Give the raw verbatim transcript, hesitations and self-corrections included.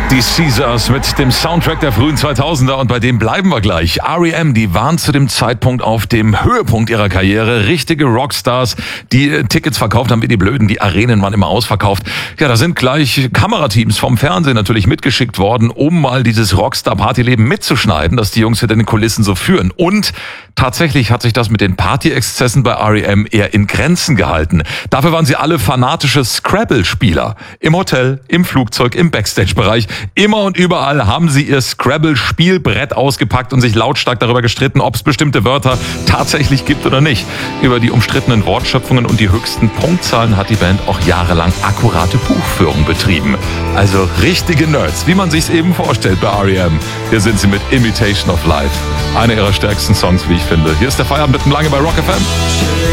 Die Caesars mit dem Soundtrack der frühen zweitausender und bei dem bleiben wir gleich. R E M, die waren zu dem Zeitpunkt auf dem Höhepunkt ihrer Karriere. Richtige Rockstars, die äh, Tickets verkauft haben wie die Blöden. Die Arenen waren immer ausverkauft. Ja, da sind gleich Kamerateams vom Fernsehen natürlich mitgeschickt worden, um mal dieses Rockstar-Partyleben mitzuschneiden, das die Jungs hinter den Kulissen so führen. Und tatsächlich hat sich das mit den Party-Exzessen bei R E M eher in Grenzen gehalten. Dafür waren sie alle fanatische Scrabble-Spieler. Im Hotel, im Flugzeug, im Backstage-Bereich. Immer und überall haben sie ihr Scrabble-Spielbrett ausgepackt und sich lautstark darüber gestritten, ob es bestimmte Wörter tatsächlich gibt oder nicht. Über die umstrittenen Wortschöpfungen und die höchsten Punktzahlen hat die Band auch jahrelang akkurate Buchführung betrieben. Also richtige Nerds, wie man sich's eben vorstellt bei R E M. Hier sind sie mit Imitation of Life. Einer ihrer stärksten Songs, wie ich finde. Hier ist der Feierabend mit dem Lange bei Rock F M.